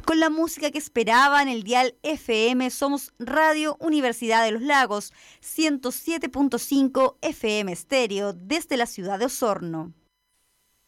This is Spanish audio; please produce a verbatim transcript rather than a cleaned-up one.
Con la música que esperaba en el dial F M, somos Radio Universidad de los Lagos, ciento siete punto cinco F M estéreo desde la ciudad de Osorno.